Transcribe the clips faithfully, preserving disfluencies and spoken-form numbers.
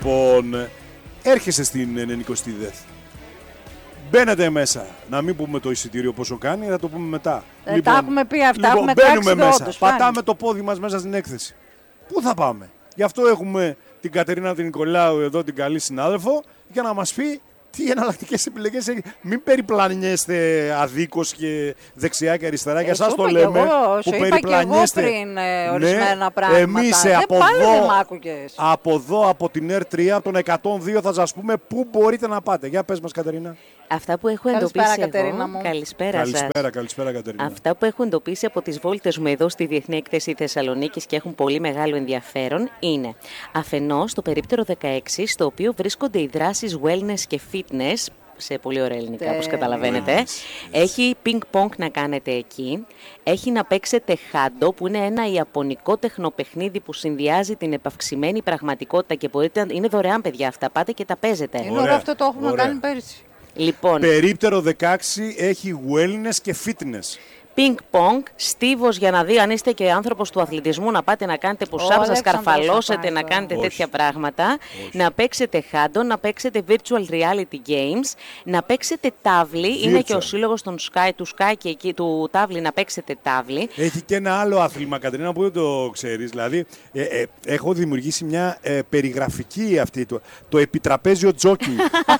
Λοιπόν, έρχεσαι στην ενενηκοστή ΔΕΘ. Μπαίνετε μέσα. Να μην πούμε το εισιτήριο πόσο κάνει, θα το πούμε μετά. Ε, λοιπόν, τα έχουμε πει αυτά. Λοιπόν, έχουμε μπαίνουμε μέσα. Όντως, πατάμε φάνει. το πόδι μας μέσα στην έκθεση. Πού θα πάμε? Γι' αυτό έχουμε την Κατερίνα την Νικολάου εδώ, την καλή συνάδελφο, για να μας πει τι εναλλακτικές επιλογές έχει. Μην περιπλανιέστε αδίκως και δεξιά και αριστερά. Για εσάς το λέμε. Εγώ, που σου είπα περιπλανιέστε. και εγώ πριν ε, ορισμένα ναι, πράγματα. Εμείς Δεν από πάλι εδώ, δεν μ' άκουγες. από εδώ, από την Ερ τρία, από τον εκατόν δύο θα σας πούμε πού μπορείτε να πάτε. Για πες μας, Κατερίνα. Αυτά που έχω Καλησπέρα, εντοπίσει Κατερίνα εγώ, μου. καλησπέρα σας. Καλησπέρα, καλησπέρα, Κατερίνα. Αυτά που έχω εντοπίσει από τις βόλτες μου εδώ στη Διεθνή Έκθεση Θεσσαλονίκης και έχουν πολύ μεγάλο ενδιαφέρον είναι αφενός το περίπτερο δεκαέξι, στο οποίο βρίσκονται οι δράσεις wellness και fitness, σε πολύ ωραία ελληνικά, όπως καταλαβαίνετε. Yes. Έχει ping-pong να κάνετε εκεί. Έχει να παίξετε χάντο, που είναι ένα ιαπωνικό τεχνοπαιχνίδι που συνδυάζει την επαυξημένη πραγματικότητα και μπορείτε, είναι δωρεάν, παιδιά, αυτά. Πάτε και τα παίζετε. Είναι Ωραία, ωραίο, αυτό το έχουμε ωραία. κάνει πέρυσι. Λοιπόν, Περίπτερο δεκαέξι έχει wellness και fitness. ping-pong, στίβος για να δει αν είστε και άνθρωπος του αθλητισμού, να πάτε να κάνετε push-ups, να Αλέξανδρος σκαρφαλώσετε, θα πάει να τώρα. κάνετε Όχι. τέτοια πράγματα, να παίξετε χάντο, να παίξετε virtual reality games, να παίξετε τάβλη, είναι και ο Virtual. σύλλογος των Sky, του Sky και εκεί του τάβλη, να παίξετε τάβλη. Έχει και ένα άλλο άθλημα, Κατερίνα, που δεν το ξέρεις. Δηλαδή, ε, ε, έχω δημιουργήσει μια ε, περιγραφική αυτή, το, το επιτραπέζιο τζόκινγκ.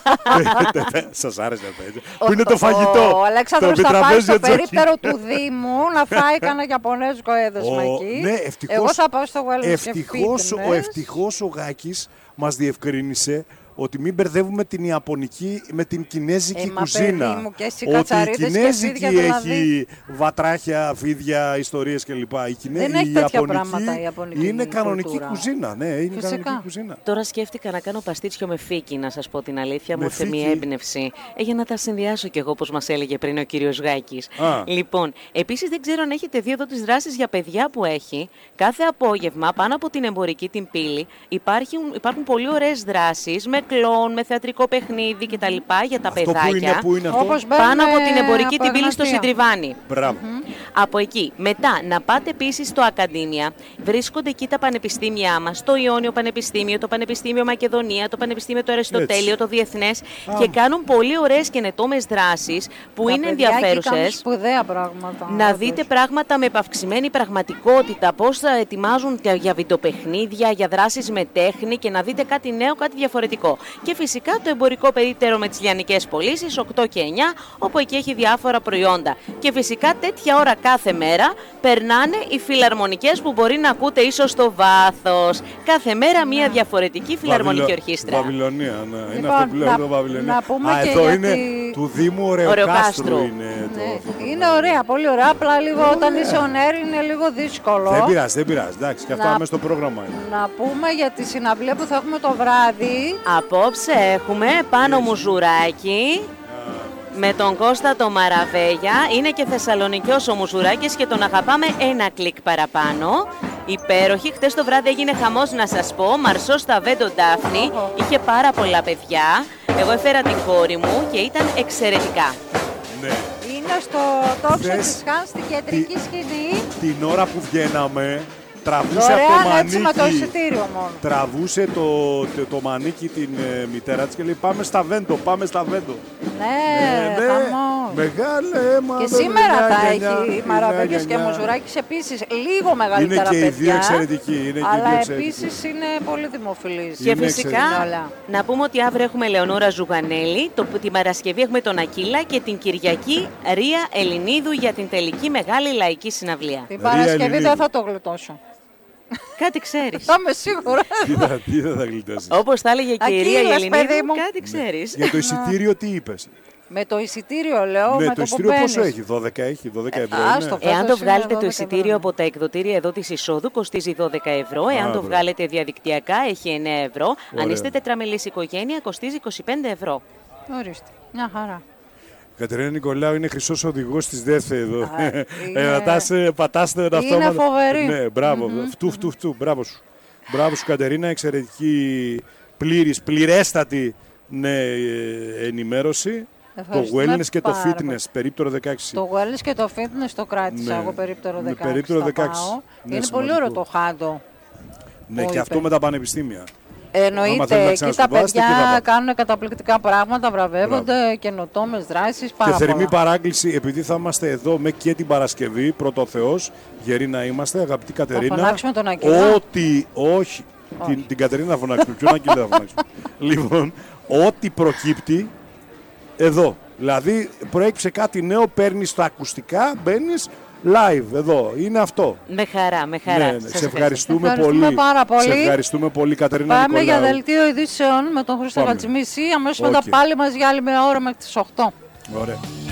Σας άρεσε αυτό, έτσι. Που είναι το φαγητό. Ο Αλέξανδρος Το θα πάει στο επιτραπέζιο τζόκινγκ. περίπτερο του Δήμου να φάει κανένα Ιαπωνέζικο έδεσμα Ο- εκεί. ναι, ευτυχώς- Εγώ θα πάω στο wellness Ευτυχώς, και fitness. ο, ευτυχώς ο Γάκης μας διευκρίνησε ότι μην μπερδεύουμε την Ιαπωνική με την Κινέζικη Ε, μα, κουζίνα. παιδί μου, και εσύ ότι η κατσαρίδες και Κινέζικη φίδια, δηλαδή. έχει βατράχια, φίδια, ιστορίες κλπ. Η, Κινέ... Δεν η έχει τέτοια Ιαπωνική πράγματα η Ιαπωνική είναι κανονική κουλτούρα. κουζίνα. Ναι, είναι Φυσικά. κανονική κουζίνα. Τώρα σκέφτηκα να κάνω παστίτσιο με φίκι, να σας πω την αλήθεια, μου Με ήρθε μια φίκι. έμπνευση. Ε, για να τα συνδυάσω κι εγώ, όπως μας έλεγε πριν ο κύριος Γάκης. Α. Λοιπόν, επίσης δεν ξέρω αν έχετε δει εδώ τις δράσεις για παιδιά που έχει. Κάθε απόγευμα, πάνω από την εμπορική την πύλη, υπάρχουν, υπάρχουν πολύ ωραίες δράσεις με κλον, με θεατρικό παιχνίδι κτλ. Για τα Αυτό παιδάκια. που είναι, που είναι αυτό. Όπως Πάνω μπαίνουμε από την εμπορική από την πύλη στο εγνωστία. Συντριβάνι. Μπράβο. Από εκεί. Μετά, να πάτε επίσης στο Ακαδήμια. Βρίσκονται εκεί τα πανεπιστήμια μας. Το Ιόνιο Πανεπιστήμιο, το Πανεπιστήμιο Μακεδονία, το Πανεπιστήμιο το Αριστοτέλειο, Έτσι. το Διεθνές. Α. Και κάνουν πολύ ωραίες καινοτόμες δράσεις που Τα είναι παιδιά εκεί κάνουν ενδιαφέρουσες. σπουδαία πράγματα. Να όντως. δείτε πράγματα με επαυξημένη πραγματικότητα, πώς θα ετοιμάζουν για- για βιντεοπαιχνίδια, για δράσεις με τέχνη και να δείτε κάτι νέο, κάτι διαφορετικό. Και φυσικά το εμπορικό περίπτερο με τις λιανικές πωλήσεις, οκτώ και εννιά, όπου εκεί έχει διάφορα προϊόντα. Και φυσικά τέτοια ώρα κάθε μέρα περνάνε οι φιλαρμονικές που μπορεί να ακούτε ίσως στο βάθος. Κάθε μέρα μία διαφορετική φιλαρμονική Βαβυλο- ορχήστρα. Βαβυλωνία, ναι. είναι Λοιπόν, αυτό που λέω να- το Βαβυλωνία. να πούμε Α, και εδώ για είναι τη- του Δήμου Ωρεοκάστρου. Ωρεοκάστρου. Είναι, το, Ναι, αυτό το είναι πράγμα. ωραία, πολύ ωραία. Απλά λίγο όταν είσαι on air είναι λίγο δύσκολο. Δεν πειράζει, δεν πειράζει. Εντάξει, και αυτά Να- μέσα στο πρόγραμμα είναι. Να πούμε για τη συναυλία που θα έχουμε το βράδυ. Απόψε έχουμε πάνω Μουζουράκι με τον Κώστα το Μαραβέγια. Είναι και Θεσσαλονικιός ο Μουζουράκης και τον αγαπάμε ένα κλικ παραπάνω. Υπέροχη. Χτες το βράδυ έγινε χαμός, να σας πω. Μαρσό στα Βέντο Ντάφνη. Είχε πάρα πολλά παιδιά. Εγώ έφερα την κόρη μου και ήταν εξαιρετικά. Ναι. Είναι στο τόξο Χθες της Χάν στην κεντρική τη- σκηνή. Την ώρα που βγαίναμε, τραβούσε από το Δωρεάν έτσι με το μανίκι. εισιτήριο μόνο. Τραβούσε το, το, το μανίκι την ε, μητέρα της και λέει πάμε στα Βέντο, πάμε στα Βέντο. Ναι, χαμός. Μεγάλε αίμα. Και με σήμερα μια θα γενιά, έχει μια Μαραβέγγες και γενιά. Μουζουράκης επίσης λίγο μεγαλύτερα Είναι και οι παιδιά. δύο εξαιρετικοί, είναι και οι αλλά δύο εξαιρετικοί. επίσης είναι πολύ δημοφιλής. Και Είναι φυσικά εξαιρετικά. να πούμε ότι αύριο έχουμε Λεωνόρα Ζουγανέλη, το, τη Παρασκευή έχουμε τον Ακύλα και την Κυριακή Ρία Ελληνίδου για την τελική μεγάλη λαϊκή συναυλία. Την Ρία Παρασκευή Ελληνίδη. δεν θα το γλιτώσω. Κάτι ξέρεις. Θα είμαι σίγουρα. Τι θα, τι θα, θα γλιτώσεις. Όπως θα έλεγε και η Ρία Ακύλας, Ελληνίδου, παιδί μου. κάτι ξέρεις. Για το εισιτήριο τι είπες. Με το εισιτήριο λέω, Ναι, με το το που εισιτήριο πόσο μπαίνεις. έχει, δώδεκα έχει, δώδεκα Ε, ευρώ. άστο, είναι. Εάν το Φέτος είναι βγάλετε το δώδεκα εισιτήριο ευρώ. από τα εκδοτήρια εδώ της εισόδου, κοστίζει δώδεκα ευρώ. Εάν το βρε. βγάλετε διαδικτυακά, έχει εννέα ευρώ. Αν Ωραία. είστε τετραμελής οικογένεια, κοστίζει είκοσι πέντε ευρώ. Ορίστε, μια χαρά. Κατερίνα Νικολάου είναι χρυσός οδηγός της ΔΕΘΕ εδώ. Α, είναι- Ε, πατάστε, πατάστε τα Είναι αυτόματα. φοβερή. Ναι, μπράβο. Φτου, φτου, φτου. Μπράβο σου. Μπράβο σου, Κατερίνα. Εξαιρετική, πλήρης, πληρέστατη ναι, ε, ενημέρωση. Το Ευχαριστούμε wellness και το πάρα fitness, πολύ. περίπτερο δεκαέξι. Το wellness και το fitness το κράτησα Ναι. εγώ περίπτερο Ναι, δεκαέξι. περίπτερο θα δεκαέξι. πάω. Ναι, Είναι σημαντικό. πολύ ωραίο το χάντο. Ναι, που και είπε. αυτό με τα πανεπιστήμια. Άμα θέλει Εννοείται, να εκεί τα ξανασκουμπάσετε, εκεί θα παιδιά πάμε. κάνουν καταπληκτικά πράγματα, βραβεύονται, καινοτόμες δράσεις, πάρα Και θερμή πολλά. παράκληση, επειδή θα είμαστε εδώ με και την Παρασκευή, πρώτο Θεός, γεροί να είμαστε, αγαπητή Κατερίνα. φωνάξουμε τον Ακύλα. Ό,τι, όχι, την, την Κατερίνα θα φωνάξουμε, ποιον Ακύλα θα φωνάξουμε. Λοιπόν, ό,τι προκύπτει, εδώ. Δηλαδή, προέκυψε κάτι νέο, παίρνεις τα ακουστικά, μπαίνεις live εδώ. Είναι αυτό. Με χαρά, με χαρά. Ναι, ναι, Σας σε ευχαριστούμε, Ευχαριστούμε πολύ. πάρα πολύ. Σε ευχαριστούμε πολύ, Κατερίνα Πάμε Νικολάου. για δελτίο ειδήσεων με τον Χρήστο Πάμε. Χατζημίση. Αμέσως Οκ. μετά πάλι μας για άλλη μια ώρα μέχρι τις οκτώ. Ωραία.